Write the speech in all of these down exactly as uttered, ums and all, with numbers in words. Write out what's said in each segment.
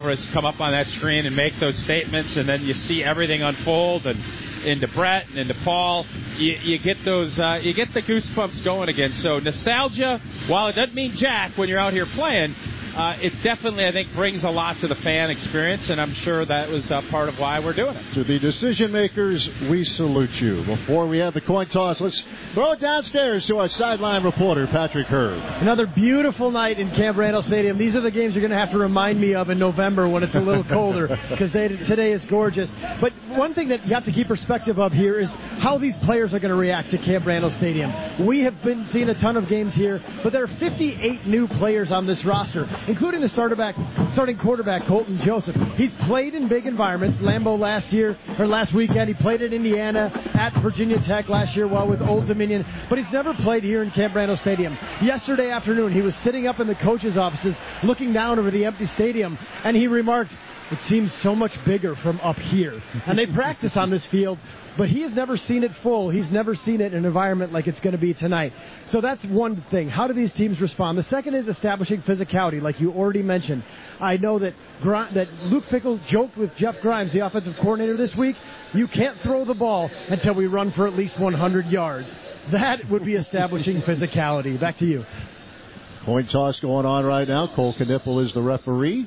Alvarez come up on that screen and make those statements, and then you see everything unfold, and into Brett and into Paul, you, you get those, uh, you get the goosebumps going again. So nostalgia, while it doesn't mean jack when you're out here playing, Uh, it definitely, I think, brings a lot to the fan experience, and I'm sure that was uh, part of why we're doing it. To the decision makers, we salute you. Before we have the coin toss, let's throw it downstairs to our sideline reporter, Patrick Herb. Another beautiful night in Camp Randall Stadium. These are the games you're going to have to remind me of in November when it's a little colder, because today is gorgeous. But one thing that you have to keep perspective of here is how these players are going to react to Camp Randall Stadium. We have been seeing a ton of games here, but there are fifty-eight new players on this roster, including the starter back, starting quarterback, Colton Joseph. He's played in big environments. Lambeau last year, or last weekend, he played at Indiana, at Virginia Tech last year while with Old Dominion, but he's never played here in Camp Randall Stadium. Yesterday afternoon, he was sitting up in the coaches' offices, looking down over the empty stadium, and he remarked, "It seems so much bigger from up here." And they practice on this field, but he has never seen it full. He's never seen it in an environment like it's going to be tonight. So that's one thing. How do these teams respond? The second is establishing physicality, like you already mentioned. I know that Gr- that Luke Fickell joked with Jeff Grimes, the offensive coordinator this week, you can't throw the ball until we run for at least one hundred yards. That would be establishing physicality. Back to you. Coin toss going on right now. Cole Knipple is the referee.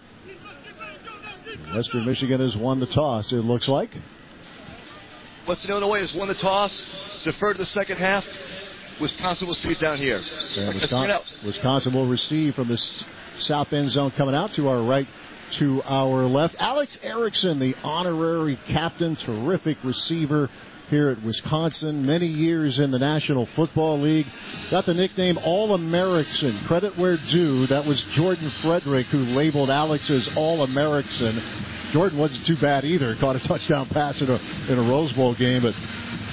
Western Michigan has won the toss, it looks like. Western Illinois has won the toss, deferred to the second half. Wisconsin will see it down here. And Wisconsin, Wisconsin will receive from this south end zone coming out to our right, to our left. Alex Erickson, the honorary captain, terrific receiver here at Wisconsin, many years in the National Football League. Got the nickname All-American. Credit where due. That was Jordan Frederick who labeled Alex as All-American. Jordan wasn't too bad either. Caught a touchdown pass in a, in a Rose Bowl game. But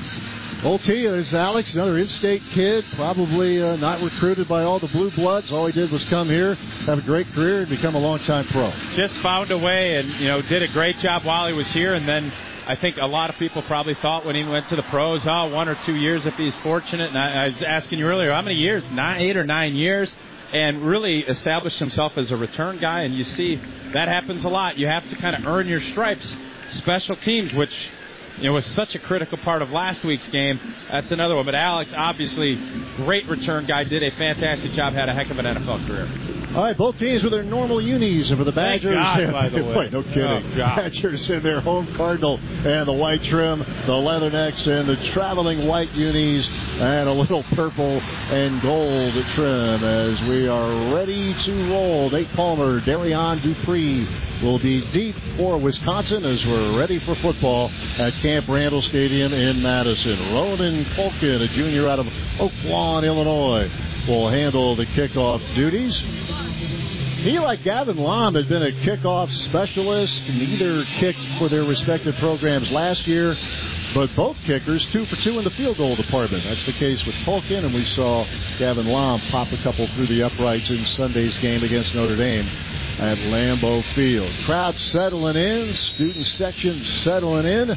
O T, there's Alex, another in-state kid, probably uh, not recruited by all the blue bloods. All he did was come here, have a great career, and become a long-time pro. Just found a way and, you know, did a great job while he was here, and then I think a lot of people probably thought when he went to the pros, oh, one or two years if he's fortunate. And I, I was asking you earlier, how many years? Nine, eight or nine years. And really established himself as a return guy. And you see that happens a lot. You have to kind of earn your stripes. Special teams, which, you know, was such a critical part of last week's game. That's another one. But Alex, obviously, great return guy, did a fantastic job, had a heck of an N F L career. All right, both teams with their normal unis, and for the Badgers, Thank God, by the way. Wait, no kidding. Oh, Badgers in their home cardinal and the white trim, the leathernecks and the traveling white unis, and a little purple and gold trim as we are ready to roll. Nate Palmer, Darian Dupree will be deep for Wisconsin as we're ready for football at Camp Randall Stadium in Madison. Ronan Colkin, a junior out of Oak Lawn, Illinois, will handle the kickoff duties. He, like Gavin Lom, had been a kickoff specialist. Neither kicked for their respective programs last year, but both kickers two for two in the field goal department. That's the case with Colkin, and we saw Gavin Lom pop a couple through the uprights in Sunday's game against Notre Dame at Lambeau Field. Crowd settling in, student section settling in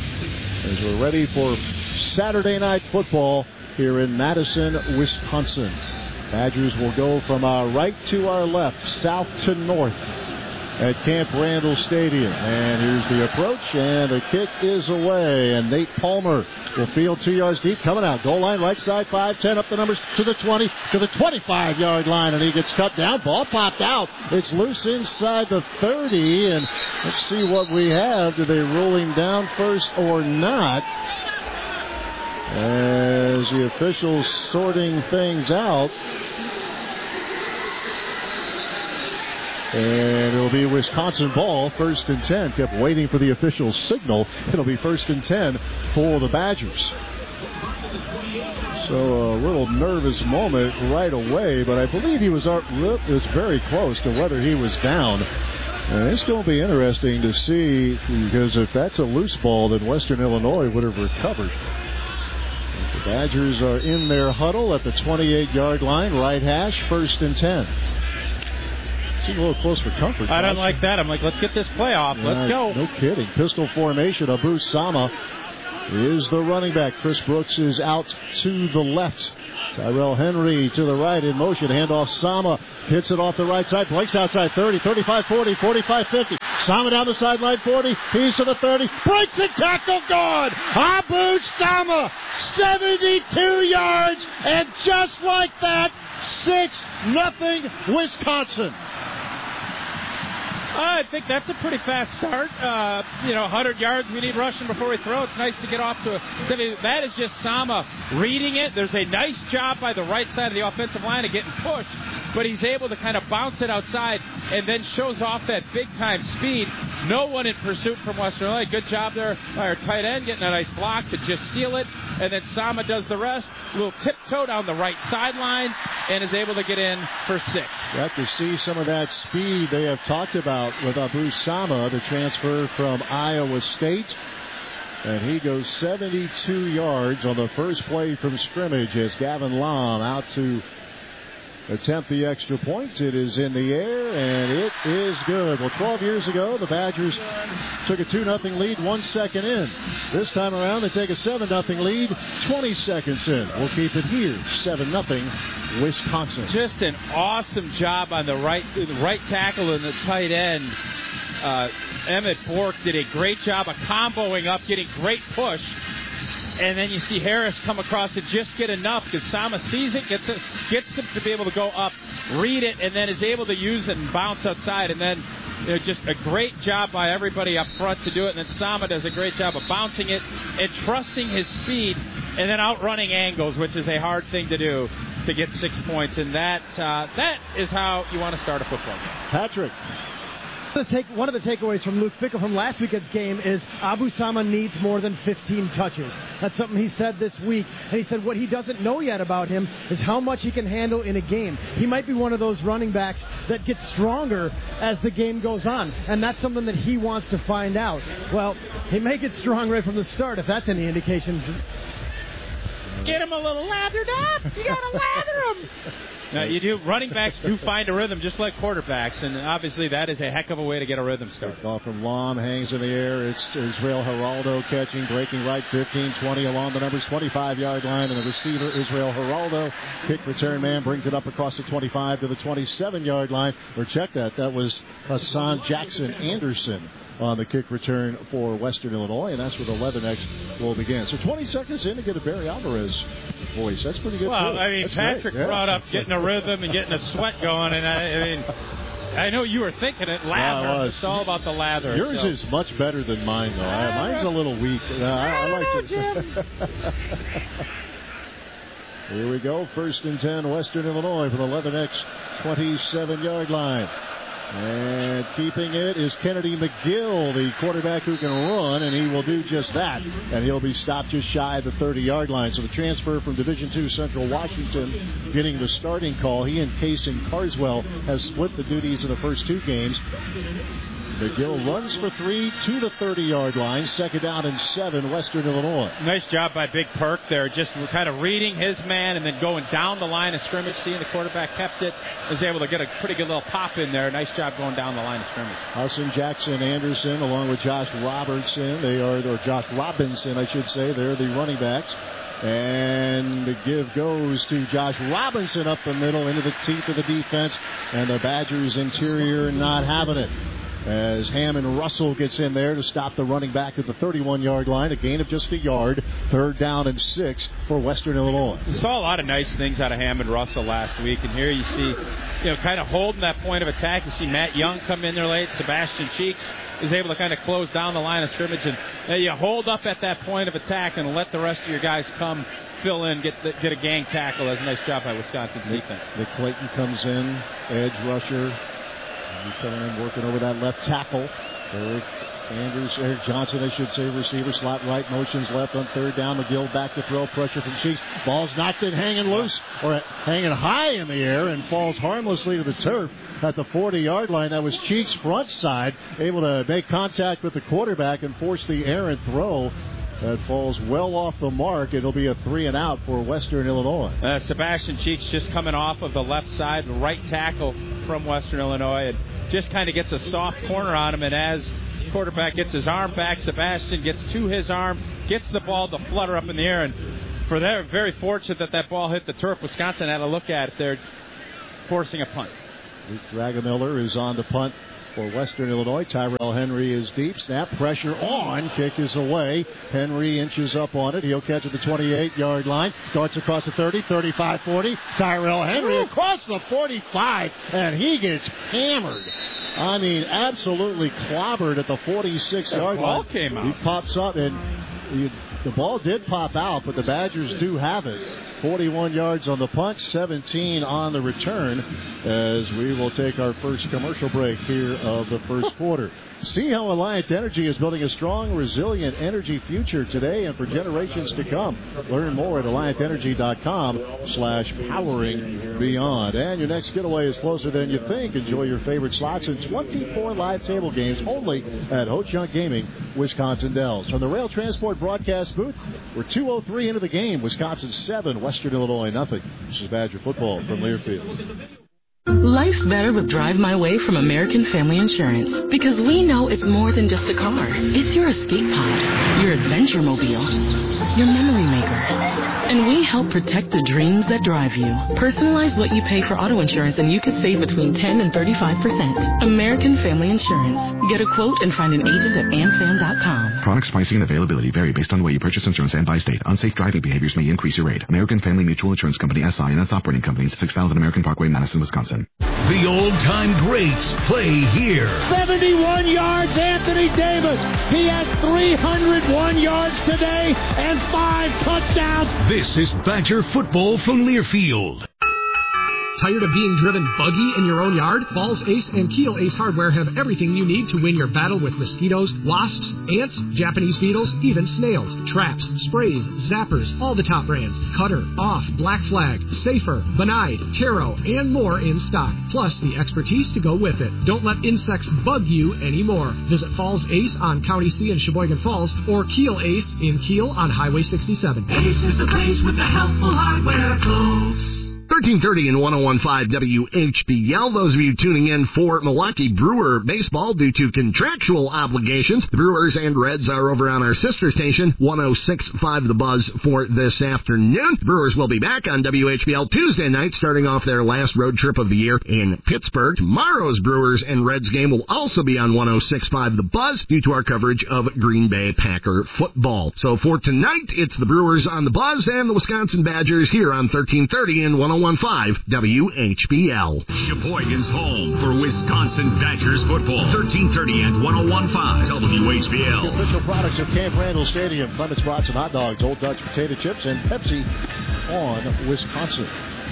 as we're ready for Saturday night football here in Madison, Wisconsin. Badgers will go from our right to our left, south to north at Camp Randall Stadium. And here's the approach, and the kick is away. And Nate Palmer will field two yards deep, coming out. Goal line, right side, five ten, up the numbers to the twenty, to the twenty-five-yard line, and he gets cut down. Ball popped out. It's loose inside the thirty, and let's see what we have. Do they rule him down first or not? As the officials sorting things out. And it'll be Wisconsin ball, first and ten. Kept waiting for the official signal. It'll be first and ten for the Badgers. So a little nervous moment right away, but I believe he was, it was very close to whether he was down. And it's going to be interesting to see, because if that's a loose ball, then Western Illinois would have recovered. The Badgers are in their huddle at the twenty-eight-yard line, right hash, first and ten. Seems a little close for comfort. I don't like that. I'm like, let's get this play off. Yeah, let's go. No kidding. Pistol formation. Abu Sama is the running back. Chris Brooks is out to the left. Tyrell Henry to the right in motion. Handoff Sama. Hits it off the right side. Breaks outside thirty, thirty-five, forty, forty-five, fifty. Sama down the sideline forty. He's to the thirty. Breaks the tackle. Gone. Abu Sama. seventy-two yards. And just like that, six nothing Wisconsin. I think that's a pretty fast start. Uh, you know, one hundred yards. We need rushing before we throw. It's nice to get off to a seventy. That is just Sama reading it. There's a nice job by the right side of the offensive line of getting pushed, but he's able to kind of bounce it outside and then shows off that big-time speed. No one in pursuit from Western Illinois. Good job there by our tight end getting a nice block to just seal it, and then Sama does the rest. A little tiptoe down the right sideline and is able to get in for six. You have to see some of that speed they have talked about with Abu Sama, the transfer from Iowa State. And he goes seventy-two yards on the first play from scrimmage as Gavin Lom out to attempt the extra point. It is in the air, and it is good. Well, twelve years ago, the Badgers took a two nothing lead one second in. This time around, they take a seven nothing lead twenty seconds in. We'll keep it here, seven nothing Wisconsin. Just an awesome job on the right, the right tackle and the tight end. Uh, Emmett Bork did a great job of comboing up, getting great push. And then you see Harris come across to just get enough because Sama sees it, gets it, gets him to be able to go up, read it, and then is able to use it and bounce outside. And then, you know, just a great job by everybody up front to do it. And then Sama does a great job of bouncing it and trusting his speed and then outrunning angles, which is a hard thing to do to get six points. And that uh, that is how you want to start a football game. Patrick. The take, one of the takeaways from Luke Fickell from last weekend's game is Abu Sama needs more than fifteen touches. That's something he said this week. And he said what he doesn't know yet about him is how much he can handle in a game. He might be one of those running backs that gets stronger as the game goes on. And that's something that he wants to find out. Well, he may get strong right from the start, if that's any indication. Get him a little lathered up. You got to lather him. Now, you do. Running backs do find a rhythm just like quarterbacks, and obviously that is a heck of a way to get a rhythm started. Off from Lom, hangs in the air. It's Israel Geraldo catching, breaking right, fifteen twenty along the numbers, twenty-five-yard line, and the receiver, Israel Geraldo. Kick return man brings it up across the twenty-five to the twenty-seven-yard line. Or check that. That was Hassan Jackson Anderson on the kick return for Western Illinois, and that's where the Leathernecks will begin. So twenty seconds in to get a Barry Alvarez voice. That's pretty good. Well, too. I mean, that's Patrick yeah. brought up getting a rhythm and getting a sweat going, and I, I mean, I know you were thinking it, lather. Yeah, it's all about the lather. Yours so. is much better than mine, though. I, mine's a little weak. Uh, I, I, I like know, it. Jim. Here we go. First and ten, Western Illinois for the Leathernecks twenty-seven-yard line. And keeping it is Kennedy McGill, the quarterback who can run, and he will do just that. And he'll be stopped just shy of the thirty-yard line. So the transfer from Division two Central Washington getting the starting call. He and Kaysen Carswell has split the duties in the first two games. McGill runs for three to the thirty-yard line. Second down and seven, Western Illinois. Nice job by Big Perk there, just kind of reading his man and then going down the line of scrimmage, seeing the quarterback kept it, was able to get a pretty good little pop in there. Nice job going down the line of scrimmage. Hassan Jackson Anderson along with Josh Robertson. They are, or Josh Robinson, I should say. They're the running backs. And the give goes to Josh Robinson up the middle into the teeth of the defense. And the Badgers interior not having it, as Hammond Russell gets in there to stop the running back at the thirty-one-yard line. A gain of just a yard. Third down and six for Western Illinois. We saw a lot of nice things out of Hammond Russell last week, and here you see, you know, kind of holding that point of attack. You see Matt Young come in there late. Sebastian Cheeks is able to kind of close down the line of scrimmage, and uh, you hold up at that point of attack and let the rest of your guys come fill in, get the, get a gang tackle. That's a nice job by Wisconsin's defense. Nick Clayton comes in, edge rusher. He's coming in, working over that left tackle. Eric Andrews, Eric Johnson, I should say, receiver, slot right, motions left on third down. McGill back to throw, pressure from Cheeks. Ball's knocked in, hanging loose, or hanging high in the air, and falls harmlessly to the turf at the forty-yard line. That was Cheeks' front side, able to make contact with the quarterback and force the errant throw. That falls well off the mark. It'll be a three and out for Western Illinois. Uh, Sebastian Cheeks just coming off of the left side, the right tackle from Western Illinois, and just kind of gets a soft corner on him. And as the quarterback gets his arm back, Sebastian gets to his arm, gets the ball to flutter up in the air, and for they're very fortunate that that ball hit the turf. Wisconsin had a look at it. They're forcing a punt. Luke Dragamiller is on the punt for Western Illinois. Tyrell Henry is deep. Snap, pressure on. Kick is away. Henry inches up on it. He'll catch at the twenty-eight-yard line. Darts across the thirty, thirty-five, forty. Tyrell Henry across the forty-five, and he gets hammered. I mean, absolutely clobbered at the forty-six-yard line. The ball came out. He pops up, and he, the ball did pop out, but the Badgers do have it. forty-one yards on the punt, seventeen on the return, as we will take our first commercial break here of the first quarter. See how Alliant Energy is building a strong, resilient energy future today and for generations to come. Learn more at alliantenergy.com slash powering beyond. And your next getaway is closer than you think. Enjoy your favorite slots and twenty-four live table games only at Ho-Chunk Gaming, Wisconsin Dells. From the Rail Transport broadcast booth, we're two oh three into the game. Wisconsin seven, Western Illinois nothing. This is Badger football from Learfield. Life's better with Drive My Way from American Family Insurance, because we know it's more than just a car. It's your escape pod, your adventure mobile, your memory maker. And we help protect the dreams that drive you. Personalize what you pay for auto insurance and you could save between ten and thirty-five percent. American Family Insurance. Get a quote and find an agent at amfam dot com. Products, pricing, and availability vary based on the way you purchase insurance and by state. Unsafe driving behaviors may increase your rate. American Family Mutual Insurance Company, S I and its operating companies, six thousand American Parkway, Madison, Wisconsin. The old-time greats play here. seventy-one yards, Anthony Davis. He has three hundred one yards today and five touchdowns. This is Badger football from Learfield. Tired of being driven buggy in your own yard? Falls Ace and Keel Ace Hardware have everything you need to win your battle with mosquitoes, wasps, ants, Japanese beetles, even snails, traps, sprays, zappers, all the top brands. Cutter, Off, Black Flag, Safer, Benide, Taro, and more in stock. Plus the expertise to go with it. Don't let insects bug you anymore. Visit Falls Ace on County C in Sheboygan Falls or Keel Ace in Keel on Highway sixty-seven. Ace is the place with the helpful hardware coats. thirteen thirty and one oh one point five W H B L. Those of you tuning in for Milwaukee Brewer baseball due to contractual obligations, the Brewers and Reds are over on our sister station, one oh six point five The Buzz, for this afternoon. The Brewers will be back on W H B L Tuesday night, starting off their last road trip of the year in Pittsburgh. Tomorrow's Brewers and Reds game will also be on one oh six point five The Buzz due to our coverage of Green Bay Packer football. So for tonight, it's the Brewers on the Buzz and the Wisconsin Badgers here on thirteen thirty and one oh one point five W H B L. Sheboygan's home for Wisconsin Badgers football. thirteen thirty and one oh one point five W H B L. The official products of Camp Randall Stadium: Clements Brats and hot dogs, Old Dutch potato chips, and Pepsi on Wisconsin.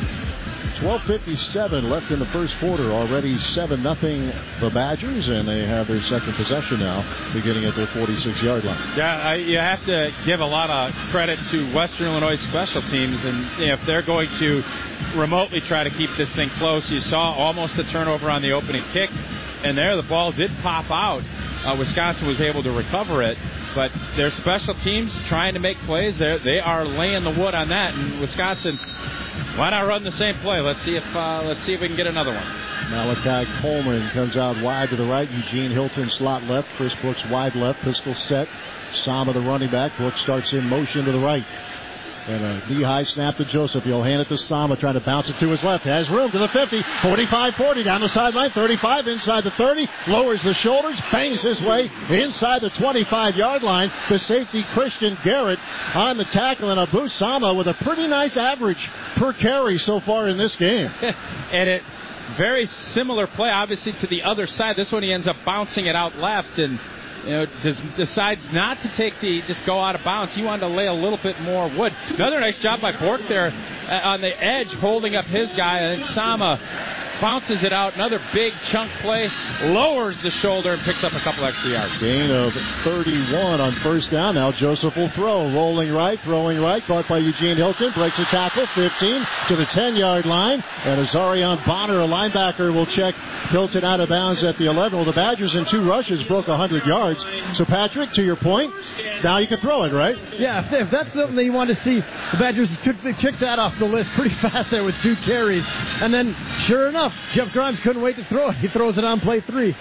twelve fifty-seven left in the first quarter. Already seven nothing the Badgers, and they have their second possession now, beginning at their forty-six-yard line. Yeah, I, you have to give a lot of credit to Western Illinois special teams, and you know, if they're going to remotely try to keep this thing close. You saw almost a turnover on the opening kick, and there the ball did pop out. Uh, Wisconsin was able to recover it, but their special teams trying to make plays. They they are laying the wood on that, and Wisconsin, why not run the same play? Let's see if uh, let's see if we can get another one. Malachi Coleman comes out wide to the right. Eugene Hilton slot left. Chris Brooks wide left. Pistol set. Sama the running back. Brooks starts in motion to the right. And a knee-high snap to Joseph. He'll hand it to Sama, trying to bounce it to his left. Has room to the fifty, forty-five forty, down the sideline, thirty-five, inside the thirty, lowers the shoulders, bangs his way inside the twenty-five-yard line. The safety, Christian Garrett, on the tackle, and Abu Sama with a pretty nice average per carry so far in this game. And it very similar play, obviously, to the other side. This one he ends up bouncing it out left, and you know, does, decides not to take the, just go out of bounds. He wanted to lay a little bit more wood. Another nice job by Bork there uh, on the edge, holding up his guy, and then Sama bounces it out. Another big chunk play, lowers the shoulder, and picks up a couple extra yards. Gain of thirty-one on first down. Now Joseph will throw. Rolling right, throwing right, caught by Eugene Hilton. Breaks a tackle, fifteen to the ten-yard line. And Azarian Bonner, a linebacker, will check Hilton out of bounds at the eleven. Well, the Badgers in two rushes broke one hundred yards. So, Patrick, to your point, now you can throw it, right? Yeah, if, if that's something that you want to see, the Badgers took they took that off the list pretty fast there with two carries. And then, sure enough, Jeff Grimes couldn't wait to throw it. He throws it on play three.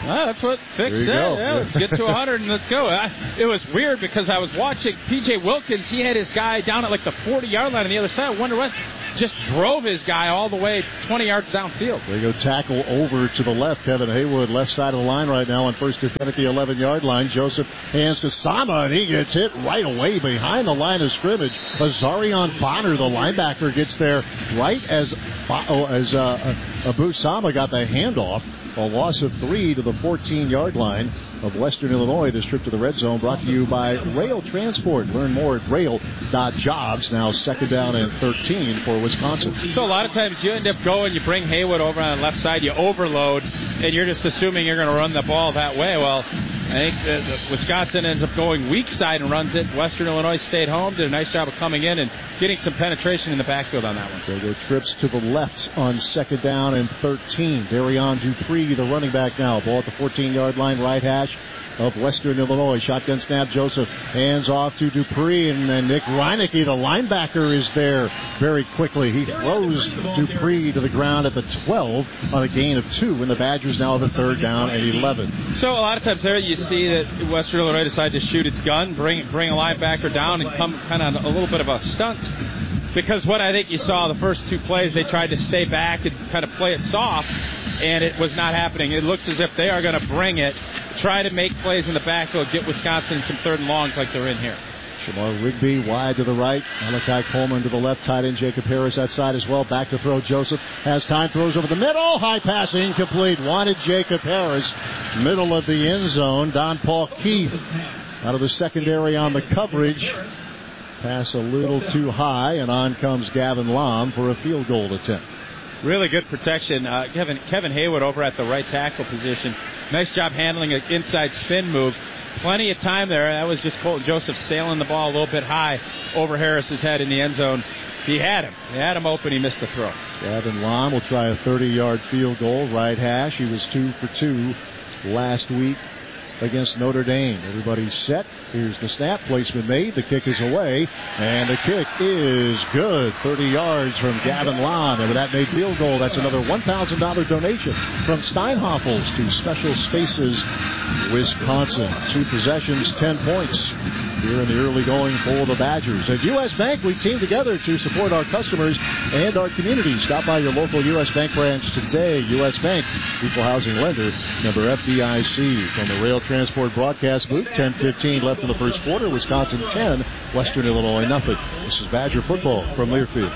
Well, that's what Fix you said. go. Yeah, let's get to one hundred and let's go. I, it was weird because I was watching P J Wilkins. He had his guy down at like the forty-yard line on the other side. I wonder what. Just drove his guy all the way twenty yards downfield. There you go, tackle over to the left. Kevin Haywood, left side of the line right now on first and ten at the eleven-yard line. Joseph hands to Sama, and he gets hit right away behind the line of scrimmage. Azarion Bonner, the linebacker, gets there right as, oh, as uh, Abu Sama got the handoff. A loss of three to the fourteen-yard line of Western Illinois. This trip to the red zone brought to you by Rail Transport. Learn more at rail dot jobs. Now second down and thirteen for Wisconsin. So a lot of times you end up going, you bring Haywood over on the left side, you overload, and you're just assuming you're going to run the ball that way. Well, I think that Wisconsin ends up going weak side and runs it. Western Illinois stayed home, did a nice job of coming in and getting some penetration in the backfield on that one. They go trips to the left on second down and thirteen. Darion Dupree, the running back now. Ball at the fourteen-yard line, right hash of Western Illinois. Shotgun snap, Joseph hands off to Dupree, and then Nick Reinecke, the linebacker, is there very quickly. He throws Dupree to the ground at the twelve on a gain of two, and the Badgers now have a third down and eleven. So a lot of times there you see that Western Illinois decided to shoot its gun, bring bring a linebacker down, and come kind of a little bit of a stunt. Because what I think you saw the first two plays, they tried to stay back and kind of play it soft, and it was not happening. It looks as if they are going to bring it, try to make plays in the backfield, get Wisconsin some third and longs like they're in here. Shamar Rigby wide to the right. Malachi Coleman to the left. Tight end Jacob Harris outside as well. Back to throw. Joseph has time. Throws over the middle. High pass incomplete. Wanted Jacob Harris. Middle of the end zone. Don Paul Keith out of the secondary on the coverage. Pass a little too high, and on comes Gavin Lom for a field goal attempt. Really good protection. Uh, Kevin Kevin Haywood over at the right tackle position. Nice job handling an inside spin move. Plenty of time there. That was just Colton Joseph sailing the ball a little bit high over Harris's head in the end zone. He had him. He had him open. He missed the throw. Gavin Lom will try a thirty-yard field goal. Right hash. He was two for two last week against Notre Dame. Everybody's set. Here's the snap. Placement made. The kick is away. And the kick is good. thirty yards from Gavin Lom. And with that made field goal, that's another one thousand dollars donation from Steinhoffels to Special Spaces, Wisconsin. Two possessions, ten points here in the early going for the Badgers. At U S. Bank, we team together to support our customers and our community. Stop by your local U S. Bank branch today. U S. Bank, equal housing lender, member F D I C. From the Rail Transport broadcast booth, ten fifteen left in the first quarter. Wisconsin ten, Western Illinois nothing. This is Badger football from Learfield.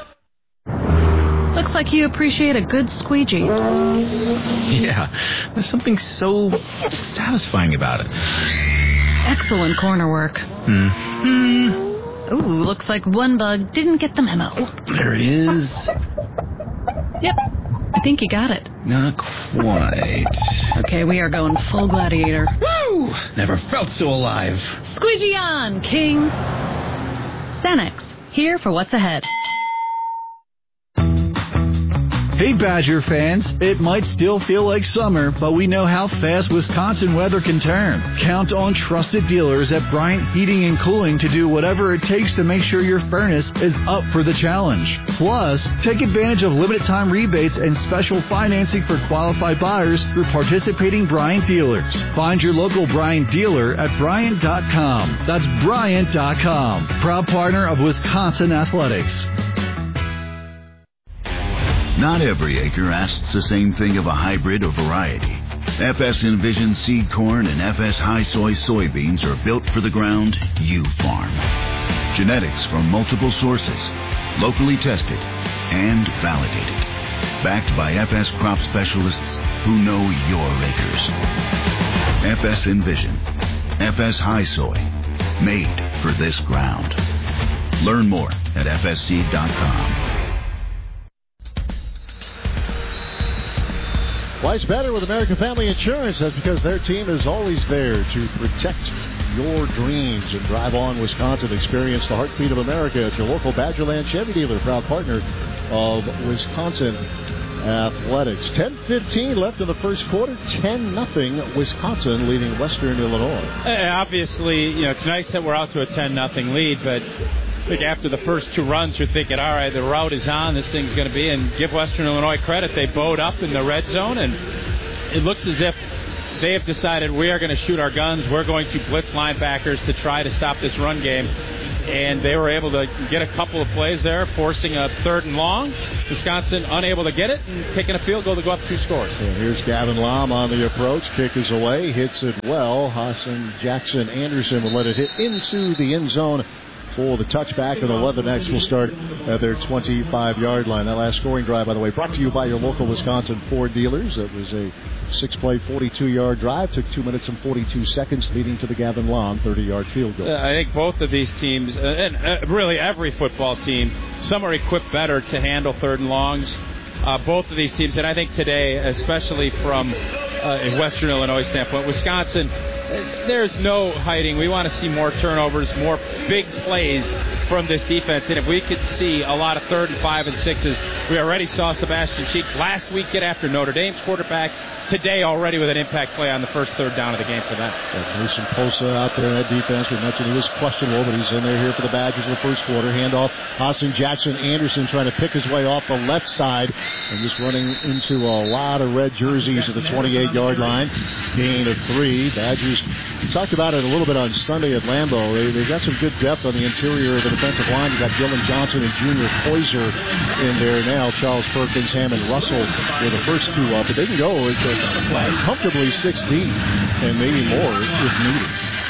Looks like you appreciate a good squeegee. Yeah, there's something so satisfying about it. Excellent corner work. Mm-hmm. Ooh, looks like one bug didn't get the memo. There he is. Yep, I think you got it. Not quite. Okay, we are going full gladiator. Woo! Never felt so alive. Squeegee on, King. Xanax, here for what's ahead. Hey Badger fans, it might still feel like summer, but we know how fast Wisconsin weather can turn. Count on trusted dealers at Bryant Heating and Cooling to do whatever it takes to make sure your furnace is up for the challenge. Plus, take advantage of limited time rebates and special financing for qualified buyers through participating Bryant dealers. Find your local Bryant dealer at Bryant dot com. That's Bryant dot com. Proud partner of Wisconsin Athletics. Not every acre asks the same thing of a hybrid or variety. F S Envision seed corn and F S High Soy soybeans are built for the ground you farm. Genetics from multiple sources, locally tested and validated. Backed by F S crop specialists who know your acres. F S Envision, F S High Soy, made for this ground. Learn more at F S seed dot com. Life's better with American Family Insurance. That's because their team is always there to protect your dreams. And Drive On Wisconsin. Experience the heartbeat of America at your local Badgerland Chevy dealer, proud partner of Wisconsin Athletics. ten fifteen left in the first quarter. ten nothing Wisconsin leading Western Illinois. Uh, obviously, you know, it's nice that we're out to a ten nothing lead, but I think after the first two runs, you're thinking, all right, the route is on, this thing's going to be, and give Western Illinois credit. They bowed up in the red zone, and it looks as if they have decided we are going to shoot our guns. We're going to blitz linebackers to try to stop this run game. And they were able to get a couple of plays there, forcing a third and long. Wisconsin unable to get it and taking a field goal to go up two scores. So here's Gavin Lom on the approach. Kick is away. Hits it well. Hassan Jackson Anderson will let it hit into the end zone for the touchback, and the Leathernecks will start at their twenty-five-yard line. That last scoring drive, by the way, brought to you by your local Wisconsin Ford dealers. It was a six-play, forty-two-yard drive. Took two minutes and forty-two seconds, leading to the Gavin Lom thirty-yard field goal. Uh, I think both of these teams, uh, and uh, really every football team, some are equipped better to handle third and longs. Uh, both of these teams, and I think today, especially from uh, a Western Illinois standpoint, Wisconsin, there's no hiding. We want to see more turnovers, more big plays from this defense. And if we could see a lot of third and five and sixes, we already saw Sebastian Cheeks last week get after Notre Dame's quarterback. Today already with an impact play on the first third down of the game for them. Yeah, Mason Posa out there in that defense. We mentioned he was questionable, but he's in there here for the Badgers in the first quarter. Handoff. Hassan Jackson Anderson trying to pick his way off the left side and just running into a lot of red jerseys at the twenty-eight-yard line. Gain of three. Badgers, we talked about it a little bit on Sunday at Lambeau. They, they've got some good depth on the interior of the defensive line. You've got Dylan Johnson and Junior Poyser in there now. Charles Perkins, Hammond, Russell were the first two up, but they can go to comfortably six deep and maybe more if needed.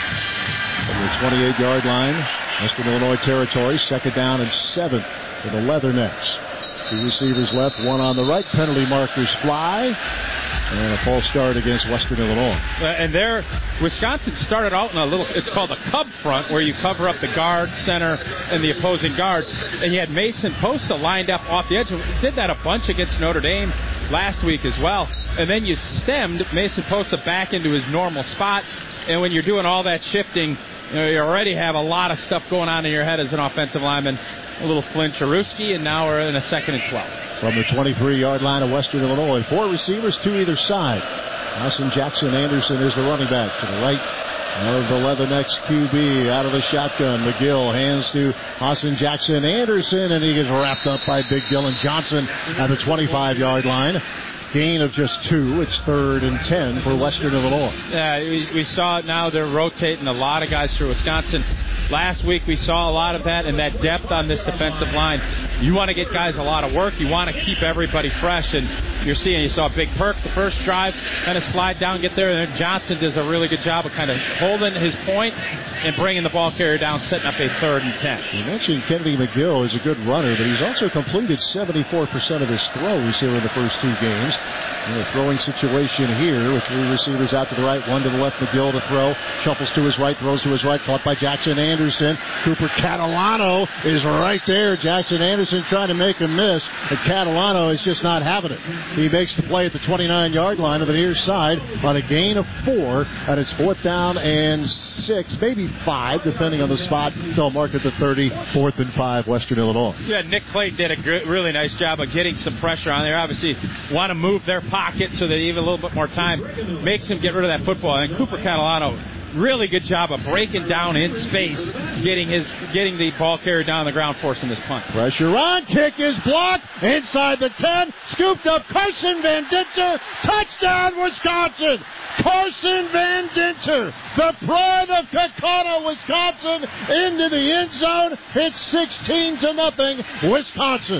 From the twenty-eight-yard line, Western Illinois territory, second down and seven for the Leathernecks. Two receivers left, one on the right. Penalty markers fly. And a false start against Western Illinois. Uh, and there, Wisconsin started out in a little, it's called a cub front, where you cover up the guard, center, and the opposing guards. And you had Mason Posta lined up off the edge. We did that a bunch against Notre Dame last week as well. And then you stemmed Mason Posta back into his normal spot. And when you're doing all that shifting, you know, you already have a lot of stuff going on in your head as an offensive lineman. A little flinch, Aruski, and now we're in a second and twelve. From the twenty-three-yard line of Western Illinois, four receivers, two either side. Hassan Jackson Anderson is the running back to the right of the Leathernecks Q B. Out of the shotgun, McGill hands to Hassan Jackson Anderson, and he gets wrapped up by Big Dylan Johnson at the twenty-five-yard line. Gain of just two. It's third and ten for Western Illinois. Yeah, we, we saw it now. They're rotating a lot of guys through Wisconsin. Last week we saw a lot of that and that depth on this defensive line. You want to get guys a lot of work. You want to keep everybody fresh. And you're seeing, you saw Big Perk the first drive, kind of slide down, get there. And then Johnson does a really good job of kind of holding his point and bringing the ball carrier down, setting up a third and ten. You mentioned Kennedy McGill is a good runner, but he's also completed seventy-four percent of his throws here in the first two games. In a throwing situation here with three receivers out to the right, one to the left. McGill to throw. Shuffles to his right, throws to his right, caught by Jackson Anderson. Cooper Catalano is right there. Jackson Anderson trying to make a miss, but Catalano is just not having it. He makes the play at the twenty-nine-yard line of the near side on a gain of four, and it's fourth down and six, maybe five, depending on the spot. They'll mark at the thirty, fourth and five, Western Illinois. Yeah, Nick Clayton did a good, really nice job of getting some pressure on there. Obviously, want to move their pocket so that even a little bit more time makes him get rid of that football. And Cooper Catalano, really good job of breaking down in space, getting his getting the ball carried down the ground, forcing this punt. Pressure on, kick is blocked, inside the ten, scooped up Carson Van Dinter, touchdown Wisconsin! Carson Van Dinter, the pride of Kakana, Wisconsin, into the end zone. It's sixteen to nothing, Wisconsin.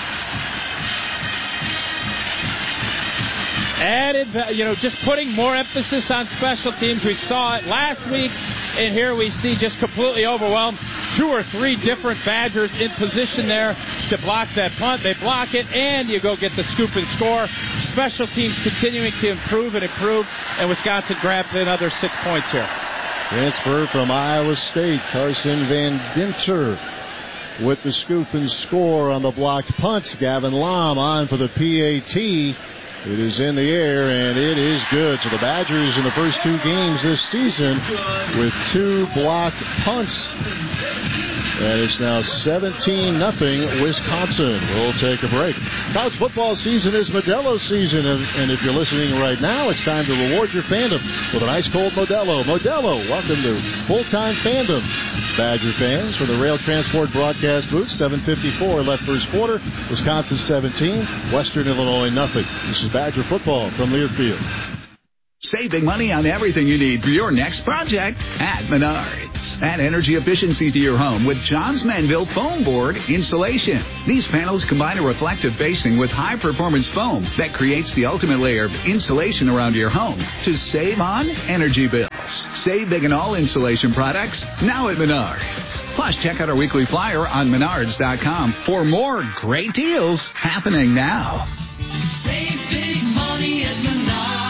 Added, you know, just putting more emphasis on special teams. We saw it last week, and here we see just completely overwhelmed. Two or three different Badgers in position there to block that punt. They block it, and you go get the scoop and score. Special teams continuing to improve and improve, and Wisconsin grabs another six points here. Transfer from Iowa State, Carson Van Dinter with the scoop and score on the blocked punts. Gavin Lom on for the P A T. It is in the air, and it is good. So the Badgers in the first two games this season with two blocked punts. And it's now seventeen nothing Wisconsin. We'll take a break. College football season is Modelo season, and, and if you're listening right now, it's time to reward your fandom with an ice cold Modelo. Modelo, welcome to full-time fandom. Badger fans for the Rail Transport broadcast booth, seven fifty-four left first quarter. Wisconsin seventeen, Western Illinois nothing. This is Badger football from Learfield. Save big money on everything you need for your next project at Menards. Add energy efficiency to your home with Johns Manville foam board insulation. These panels combine a reflective basing with high-performance foam that creates the ultimate layer of insulation around your home to save on energy bills. Save big on all insulation products now at Menards. Plus, check out our weekly flyer on menards dot com for more great deals happening now. Save big money at Menards.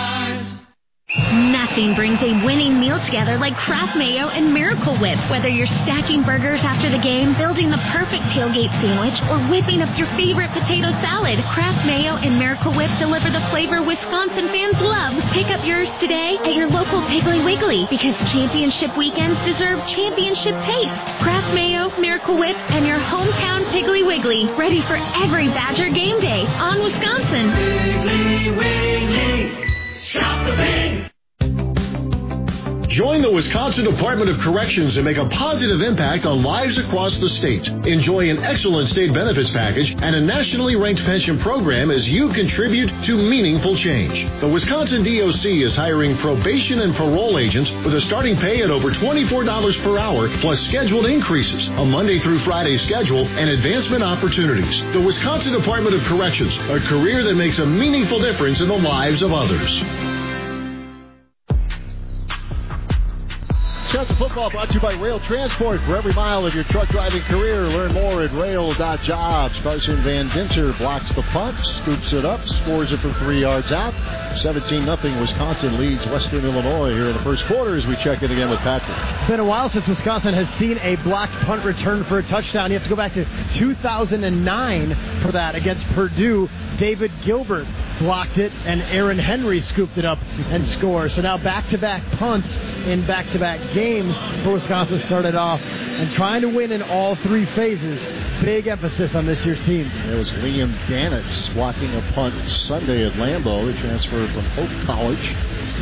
Nothing brings a winning meal together like Kraft Mayo and Miracle Whip. Whether you're stacking burgers after the game, building the perfect tailgate sandwich, or whipping up your favorite potato salad, Kraft Mayo and Miracle Whip deliver the flavor Wisconsin fans love. Pick up yours today at your local Piggly Wiggly, because championship weekends deserve championship taste. Kraft Mayo, Miracle Whip, and your hometown Piggly Wiggly, ready for every Badger game day on Wisconsin. Piggly Wiggly, shop the pig. Join the Wisconsin Department of Corrections and make a positive impact on lives across the state. Enjoy an excellent state benefits package and a nationally ranked pension program as you contribute to meaningful change. The Wisconsin D O C is hiring probation and parole agents with a starting pay at over twenty-four dollars per hour, plus scheduled increases, a Monday through Friday schedule, and advancement opportunities. The Wisconsin Department of Corrections, a career that makes a meaningful difference in the lives of others. Wisconsin football brought to you by Rail Transport. For every mile of your truck driving career, learn more at rail dot jobs. Carson Van Dinter blocks the punt, scoops it up, scores it from three yards out. seventeen nothing. Wisconsin leads Western Illinois here in the first quarter as we check in again with Patrick. It's been a while since Wisconsin has seen a blocked punt return for a touchdown. You have to go back to two thousand nine for that against Purdue. David Gilbert blocked it, and Aaron Henry scooped it up and scored. So now back-to-back punts in back-to-back games for Wisconsin started off and trying to win in all three phases. Big emphasis on this year's team. It was Liam Gannett blocking a punt Sunday at Lambeau. He transferred from Hope College.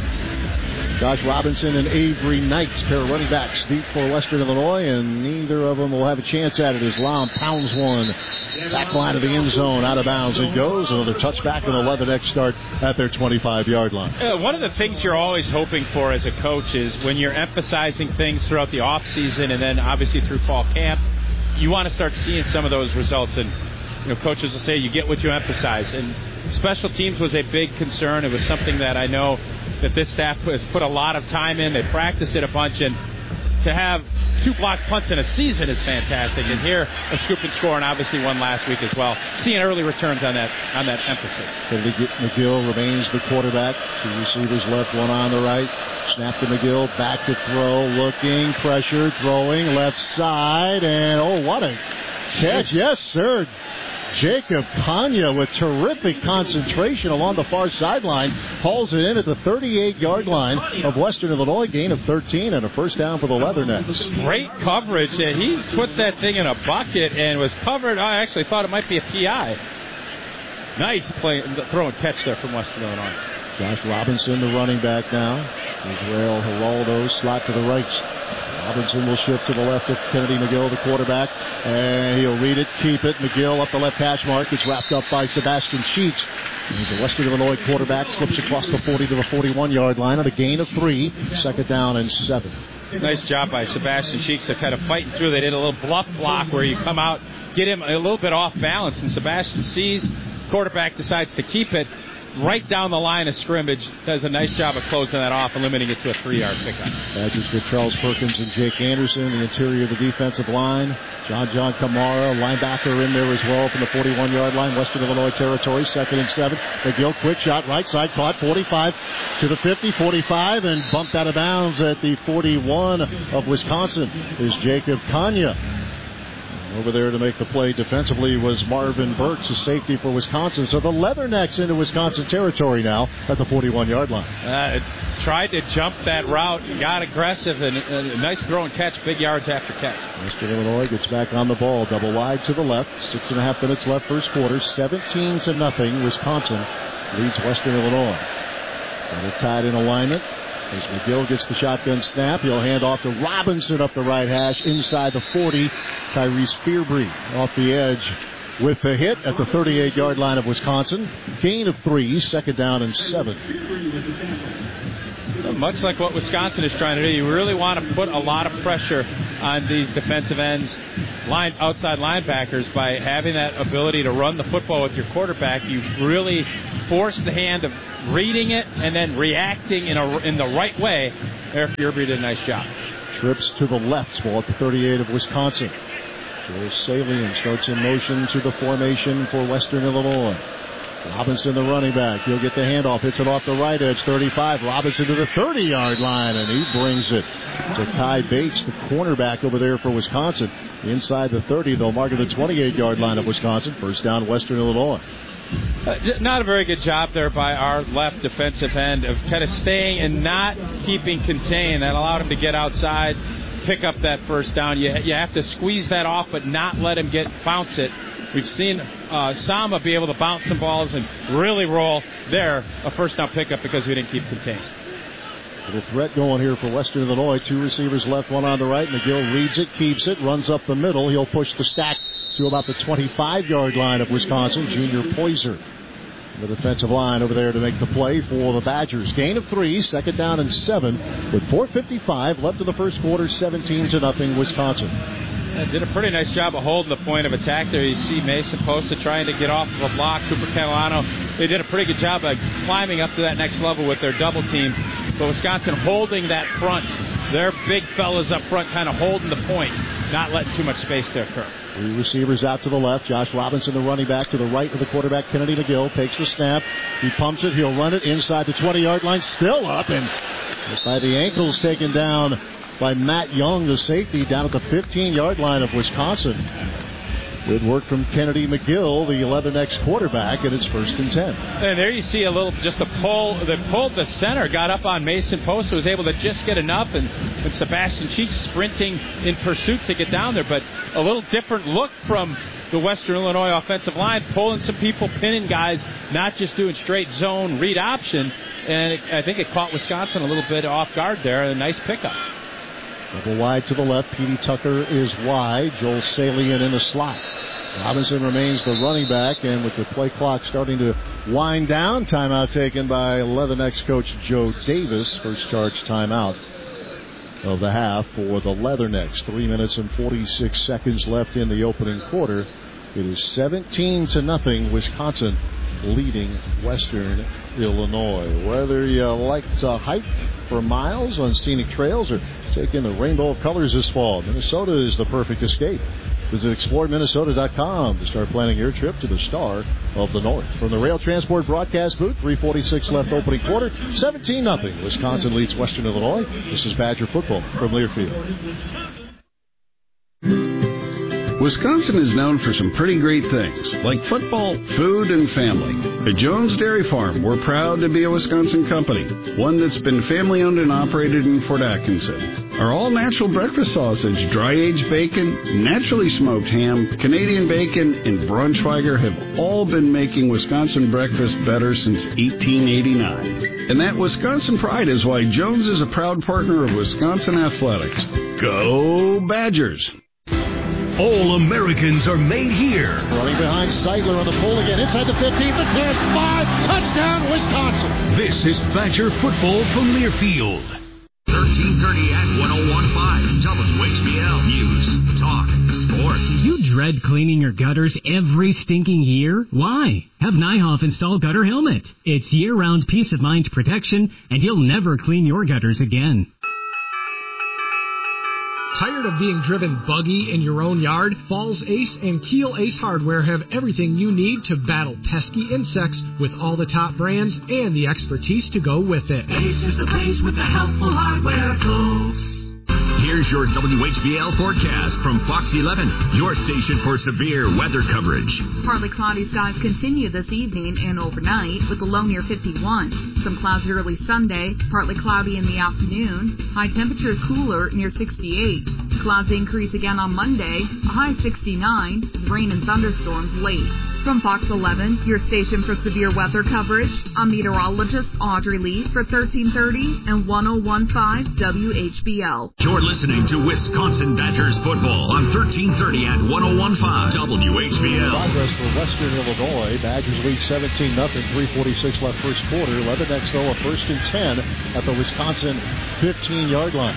Josh Robinson and Avery Knights, pair of running backs, deep for Western Illinois, and neither of them will have a chance at it as Lam pounds one. Back line of the end zone, out of bounds it goes. Another touchback and a Leatherneck start at their twenty-five-yard line. Uh, one of the things you're always hoping for as a coach is when you're emphasizing things throughout the offseason and then obviously through fall camp, you want to start seeing some of those results. And you know, coaches will say you get what you emphasize. And special teams was a big concern. It was something that I know that this staff has put a lot of time in. They practiced it a bunch, and to have two blocked punts in a season is fantastic. And here, a scoop and score, and obviously one last week as well. Seeing early returns on that on that emphasis. McGill remains the quarterback. Two receivers left, one on the right. Snap to McGill, back to throw, looking, pressure, throwing, left side, and oh, what a catch. Yes, sir. Jacob Kanya with terrific concentration along the far sideline hauls it in at the thirty-eight-yard line of Western Illinois. Gain of thirteen and a first down for the Leathernecks. Great coverage. And he put that thing in a bucket and was covered. I actually thought it might be a P I. Nice play, throw and catch there from Western Illinois. Josh Robinson, the running back now. Israel Geraldo, slot to the right. Robinson will shift to the left of Kennedy McGill, the quarterback, and he'll read it, keep it. McGill up the left hash mark. It's wrapped up by Sebastian Sheets. And the Western Illinois quarterback slips across the forty to the forty-one-yard line on a gain of three. Second down and seven. Nice job by Sebastian Cheeks. They're kind of fighting through. They did a little bluff block where you come out, get him a little bit off balance, and Sebastian sees, quarterback decides to keep it right down the line of scrimmage. Does a nice job of closing that off and limiting it to a three-yard pickup. Badgers get Charles Perkins and Jake Anderson, the interior of the defensive line. John John Kamara, linebacker in there as well from the forty-one-yard line, Western Illinois territory, second and seven. McGill, quick shot, right side, caught, forty-five to the fifty, forty-five, and bumped out of bounds at the forty-one of Wisconsin is Jacob Kanya. Over there to make the play defensively was Marvin Burks, a safety for Wisconsin. So the Leathernecks into Wisconsin territory now at the forty-one-yard line. Uh, tried to jump that route, got aggressive, and a nice throw and catch, big yards after catch. Western Illinois gets back on the ball, double wide to the left. Six and a half minutes left first quarter, seventeen to nothing. Wisconsin leads Western Illinois. Got it tied in alignment. As McGill gets the shotgun snap, he'll hand off to Robinson up the right hash inside the forty. Tyrese Fearbree off the edge with the hit at the thirty-eight-yard line of Wisconsin. Gain of three, second down and seven. much like what Wisconsin is trying to do. You really want to put a lot of pressure on these defensive ends, line outside linebackers, by having that ability to run the football with your quarterback. You really force the hand of reading it and then reacting in a in the right way. Eric Yerby did a nice job. Trips to the left, ball at the thirty-eight of Wisconsin. Joel Salien starts in motion to the formation for Western Illinois. Robinson, the running back. He'll get the handoff. Hits it off the right edge, thirty-five. Robinson to the thirty-yard line, and he brings it to Kai Bates, the cornerback over there for Wisconsin. Inside the thirty, they'll mark at the twenty-eight-yard line of Wisconsin. First down, Western Illinois. Uh, not a very good job there by our left defensive end of kind of staying and not keeping contained. That allowed him to get outside, pick up that first down. You, you have to squeeze that off, but not let him get bounce it. We've seen uh, Sama be able to bounce some balls and really roll there, a first down pickup because we didn't keep contained. Little threat going here for Western Illinois. Two receivers left, one on the right. McGill reads it, keeps it, runs up the middle. He'll push the stack to about the twenty-five-yard line of Wisconsin. Junior Poyser, the defensive line over there to make the play for the Badgers. Gain of three, second down and seven with four fifty-five left in the first quarter, seventeen to nothing Wisconsin. Uh, did a pretty nice job of holding the point of attack there. You see Mason Posta trying to get off of a block. Cooper Catalano, they did a pretty good job of climbing up to that next level with their double team. But Wisconsin holding that front. Their big fellas up front kind of holding the point, not letting too much space there occur. Three receivers out to the left. Josh Robinson, the running back, to the right of the quarterback, Kennedy McGill, takes the snap. He pumps it. He'll run it inside the twenty-yard line. Still up, and by the ankles taken down by Matt Young, the safety, down at the fifteen-yard line of Wisconsin. Good work from Kennedy McGill, the eleven X quarterback, and it's first and ten. And there you see a little, just a pull. They pulled the center, got up on Mason Post, was able to just get enough, and, and Sebastian Cheeks sprinting in pursuit to get down there. But a little different look from the Western Illinois offensive line, pulling some people, pinning guys, not just doing straight zone read option. And it, I think it caught Wisconsin a little bit off guard there. A nice pickup. Double wide to the left. Petey Tucker is wide. Joel Salien in the slot. Robinson remains the running back, and with the play clock starting to wind down, timeout taken by eleven X coach Joe Davis. First charge timeout of the half for the Leathernecks. Three minutes and forty-six seconds left in the opening quarter. It is seventeen to nothing. Wisconsin leading Western Illinois. Whether you like to hike for miles on scenic trails or take in the rainbow of colors this fall, Minnesota is the perfect escape. Visit explore minnesota dot com to start planning your trip to the Star of the North. From the Rail Transport broadcast booth, three forty-six left opening quarter, seventeen nothing. Wisconsin leads Western Illinois. This is Badger football from Learfield. Wisconsin is known for some pretty great things, like football, food, and family. At Jones Dairy Farm, we're proud to be a Wisconsin company, one that's been family-owned and operated in Fort Atkinson. Our all-natural breakfast sausage, dry-aged bacon, naturally smoked ham, Canadian bacon, and Braunschweiger have all been making Wisconsin breakfast better since eighteen eighty-nine. And that Wisconsin pride is why Jones is a proud partner of Wisconsin athletics. Go Badgers! All Americans are made here. Running behind Seidler on the pull again. Inside the fifteen, the ten, five. Touchdown, Wisconsin. This is Badger football from Learfield. thirteen thirty at one oh one point five W H B L News, Talk, Sports. You dread cleaning your gutters every stinking year? Why? Have Nyhoff install Gutter Helmet. It's year-round peace of mind protection, and you'll never clean your gutters again. Tired of being driven buggy in your own yard? Falls Ace and Keel Ace Hardware have everything you need to battle pesky insects with all the top brands and the expertise to go with it. Ace is the place with the helpful hardware, folks. Here's your W H B L forecast from Fox eleven, your station for severe weather coverage. Partly cloudy skies continue this evening and overnight with a low near fifty-one. Some clouds early Sunday, partly cloudy in the afternoon. High temperatures cooler near sixty-eight. Clouds increase again on Monday, a high sixty-nine, with rain and thunderstorms late. From Fox eleven, your station for severe weather coverage, I'm meteorologist Audrey Lee for thirteen thirty and ten fifteen W H B L. You're listening to Wisconsin Badgers football on thirteen thirty at ten fifteen W H B L. Progress for Western Illinois. Badgers lead seventeen nothing, three forty-six left first quarter. Leathernecks, though, a first and ten at the Wisconsin fifteen-yard line.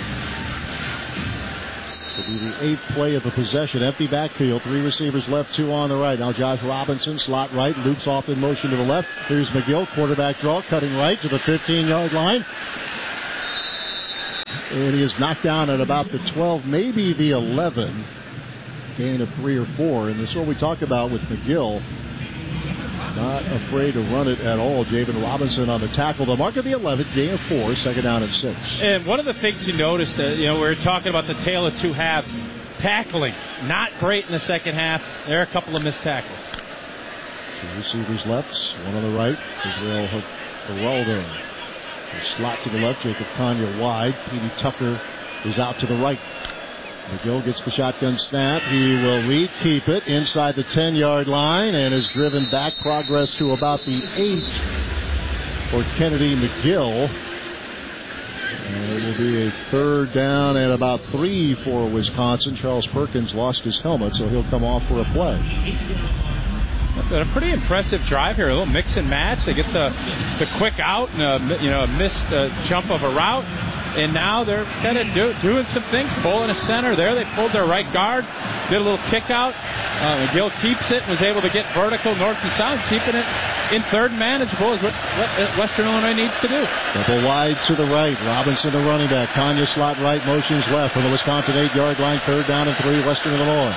Will be the eighth play of the possession. Empty backfield. Three receivers left, two on the right. Now Josh Robinson, slot right, loops off in motion to the left. Here's McGill, quarterback draw, cutting right to the fifteen-yard line. And he is knocked down at about the twelve, maybe the eleven. Gain of three or four. And this is what we talk about with McGill. Not afraid to run it at all. Javen Robinson on the tackle. The mark of the eleven, gain of four, second down and six. And one of the things you noticed, uh, you know, we were talking about the tale of two halves. Tackling, not great in the second half. There are a couple of missed tackles. Two receivers left, one on the right. Israel Geraldo. Slot to the left, Jacob Kanya wide. Petey Tucker is out to the right. McGill gets the shotgun snap. He will lead, keep it inside the ten-yard line and is driven back. Progress to about the eight for Kennedy McGill. And it will be a third down and about three for Wisconsin. Charles Perkins lost his helmet, so he'll come off for a play. A pretty impressive drive here. A little mix and match. They get the the quick out and a, you know, a missed uh, jump of a route. And now they're kind of do, doing some things. Pulling a center there. They pulled their right guard. Did a little kick out. Uh, McGill keeps it. Was able to get vertical north and south. Keeping it in third manageable is what, what Western Illinois needs to do. Double wide to the right. Robinson, the running back. Kanya slot right. Motions left from the Wisconsin eight-yard line. Third down and three, Western Illinois.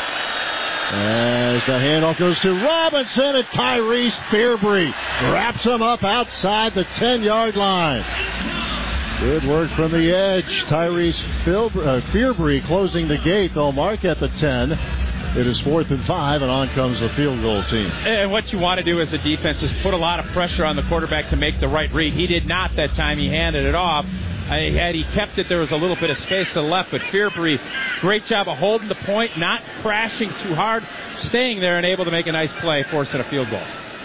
As the handoff goes to Robinson, and Tyrese Fearbry wraps him up outside the ten-yard line. Good work from the edge. Tyrese Fearbry closing the gate. They'll mark at the ten. It is fourth and five, and on comes the field goal team. And what you want to do as a defense is put a lot of pressure on the quarterback to make the right read. He did not that time. He handed it off. Had he kept it, there was a little bit of space to the left, but Fearbry, great job of holding the point, not crashing too hard, staying there and able to make a nice play, forcing a field goal.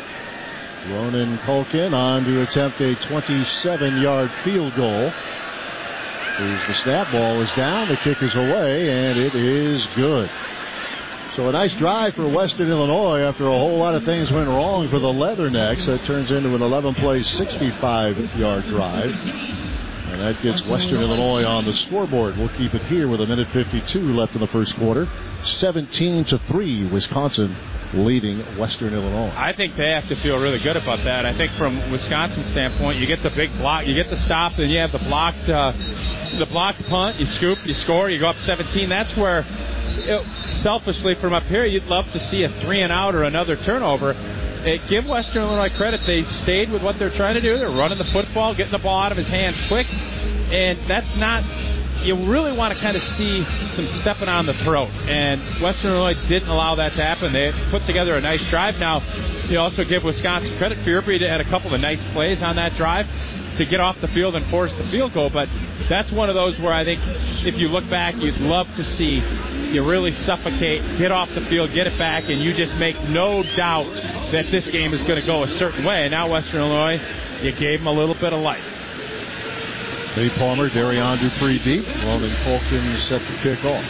Ronan Culkin on to attempt a twenty-seven-yard field goal. Here's the snap, ball is down, the kick is away, and it is good. So a nice drive for Western Illinois after a whole lot of things went wrong for the Leathernecks. That turns into an eleven-play, sixty-five-yard drive. And that gets Western Illinois on the scoreboard. We'll keep it here with a minute fifty-two left in the first quarter. seventeen to three, Wisconsin leading Western Illinois. I think they have to feel really good about that. I think from Wisconsin's standpoint, you get the big block, you get the stop, and you have the blocked, uh, the blocked punt. You scoop, you score, you go up seventeen. That's where, it, selfishly from up here, you'd love to see a three and out or another turnover. It, give Western Illinois credit. They stayed with what they're trying to do. They're running the football, getting the ball out of his hands quick, and that's not. You really want to kind of see some stepping on the throat, and Western Illinois didn't allow that to happen. They put together a nice drive. Now, you also give Wisconsin credit. Fearbry had a couple of nice plays on that drive to get off the field and force the field goal, but that's one of those where I think if you look back, you'd love to see you really suffocate, get off the field, get it back, and you just make no doubt that this game is going to go a certain way. And now Western Illinois, you gave them a little bit of life. Nate Palmer, Darion Dupree deep. Ronan Culkin set to kick off.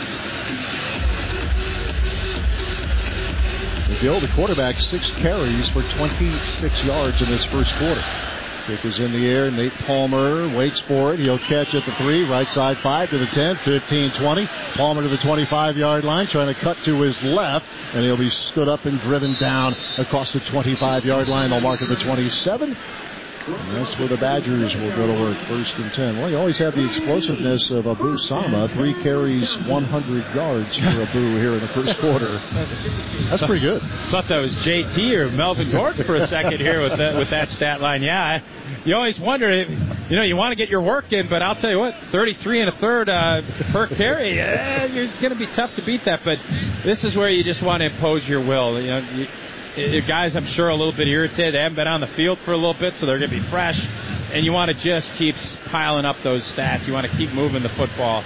McGill, the quarterback, six carries for twenty-six yards in this first quarter. Kick is in the air. Nate Palmer waits for it. He'll catch at the three. Right side five to the ten, fifteen, twenty. Palmer to the twenty-five-yard line, trying to cut to his left, and he'll be stood up and driven down across the twenty-five-yard line. They'll mark at the twenty-seven. And that's where the Badgers will go to work, first and ten. Well, you always have the explosiveness of Abu Sama. Three carries, one hundred yards for Abu here in the first quarter. That's pretty good. Thought that was J T or Melvin Gordon for a second here with that, with that stat line. Yeah, I, you always wonder, if, you know, you want to get your work in, but I'll tell you what, thirty-three and a third uh, per carry, eh, it's going to be tough to beat that. But this is where you just want to impose your will. You know, you, guys, I'm sure, a little bit irritated. They haven't been on the field for a little bit, so they're going to be fresh. And you want to just keep piling up those stats. You want to keep moving the football.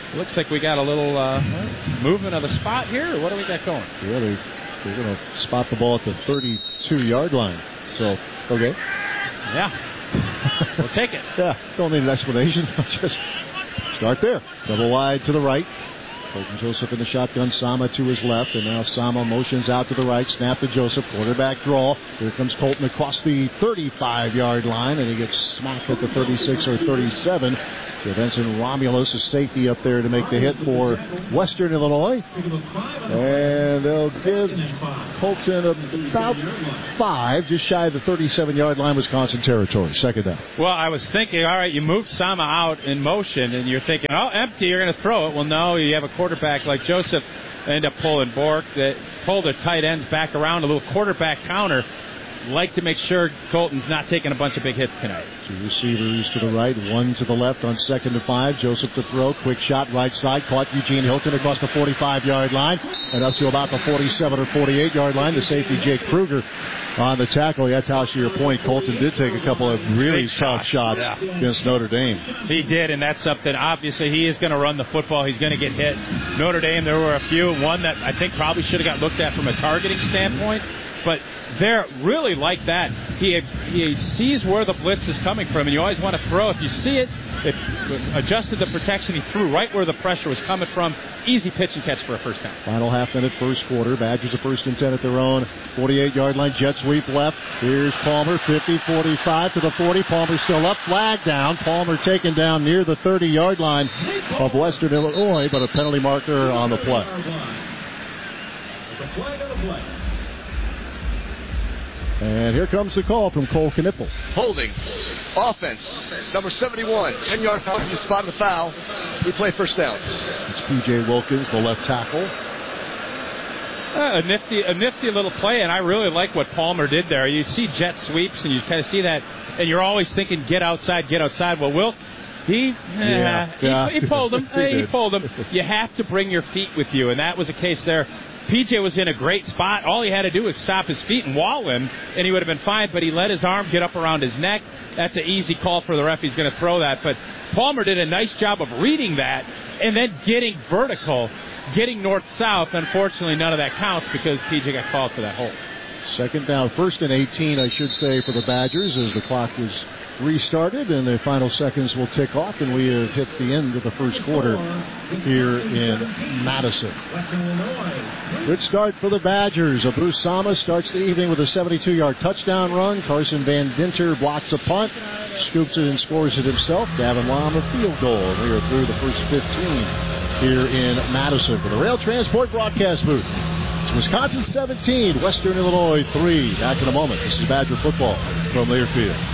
Looks like we got a little uh, movement of the spot here. Or what do we got going? Yeah, they, they're going to spot the ball at the thirty-two-yard line. So, okay. Yeah. We'll take it. Yeah, don't need an explanation. Just start there. Double wide to the right. Colton Joseph in the shotgun, Sama to his left, and now Sama motions out to the right, snap to Joseph, quarterback draw. Here comes Colton across the thirty-five-yard line, and he gets smacked at the thirty-six or thirty-seven. So Benson Romulus, a safety up there to make the hit for Western Illinois. And they'll give Colton about five, just shy of the thirty-seven-yard line, Wisconsin territory. Second down. Well, I was thinking, all right, you move Sama out in motion, and you're thinking, oh, empty, you're going to throw it. Well, no, you have a quarterback like Joseph, end up pulling Bork, that pull their tight ends back around, a little quarterback counter. Like to make sure Colton's not taking a bunch of big hits tonight. Two receivers to the right, one to the left on second and five. Joseph to throw, quick shot right side, caught Eugene Hilton across the forty-five-yard line and up to about the forty-seven or forty-eight-yard line. The safety Jake Kruger on the tackle. That's how, to your point, Colton did take a couple of really big tough shots, shots yeah. against Notre Dame. He did, and that's something. Obviously, he is going to run the football. He's going to get hit. Notre Dame, there were a few. One that I think probably should have got looked at from a targeting standpoint, but they're really like that. He he sees where the blitz is coming from, and you always want to throw. If you see it, it adjusted the protection. He threw right where the pressure was coming from. Easy pitch and catch for a first down. Final half minute, first quarter. Badgers a first and ten at their own forty-eight-yard line. Jet sweep left. Here's Palmer, fifty, forty-five to the forty. Palmer still up. Flag down. Palmer taken down near the thirty-yard line of Western Illinois, but a penalty marker on the play. And here comes the call from Cole Knippel. Holding. Offense. Number seventy-one. ten-yard foul. You spot the foul. We play first down. It's P J Wilkins, the left tackle. Uh, a nifty a nifty little play, and I really like what Palmer did there. You see jet sweeps, and you kind of see that, and you're always thinking, get outside, get outside. Well, Wilk, he, yeah, uh, yeah. he, he pulled him. he, he pulled him. You have to bring your feet with you, and that was a case there. P J was in a great spot. All he had to do was stop his feet and wall him, and he would have been fine, but he let his arm get up around his neck. That's an easy call for the ref. He's going to throw that. But Palmer did a nice job of reading that and then getting vertical, getting north-south. Unfortunately, none of that counts because P J got called for that hold. Second down, first and eighteen, I should say, for the Badgers as the clock is restarted and the final seconds will tick off, and we have hit the end of the first quarter here in Madison. Good start for the Badgers. Abu Sama starts the evening with a seventy-two-yard touchdown run. Carson Van Dinter blocks a punt, scoops it and scores it himself. Gavin Lom a field goal. And we are through the first fifteen here in Madison for the Rail Transport broadcast booth. It's Wisconsin seventeen, Western Illinois three. Back in a moment. This is Badger football from Learfield.